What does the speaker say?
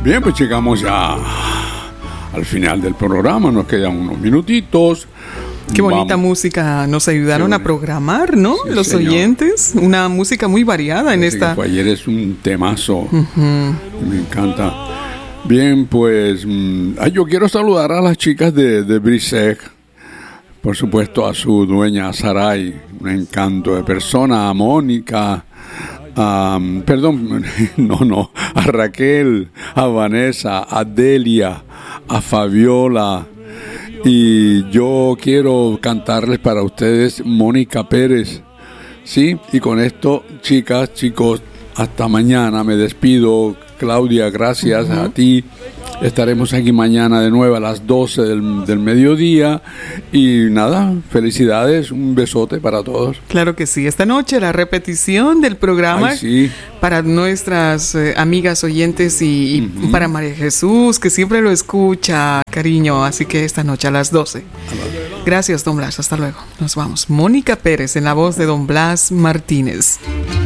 Bien, pues llegamos ya al final del programa, nos quedan unos minutitos. Qué bonita música nos ayudaron a programar, ¿no? Sí, los señor. Oyentes, una música muy variada en esta. Ayer es un temazo, me encanta. Bien, pues yo quiero saludar a las chicas de Brisec, por supuesto a su dueña Saray, un encanto de persona, a Mónica, a Raquel, a Vanessa, a Delia, a Fabiola. Y yo quiero cantarles para ustedes Mónica Pérez, ¿sí? Y con esto, chicas, chicos, hasta mañana. Me despido. Claudia, gracias a ti. Estaremos aquí mañana de nuevo a las 12 del mediodía. Y nada, felicidades, un besote para todos. Claro que sí. Esta noche la repetición del programa para nuestras amigas oyentes y para María Jesús, que siempre lo escucha, cariño. Así que esta noche a las 12. Gracias, don Blas. Hasta luego. Nos vamos. Mónica Pérez en la voz de don Blas Martínez.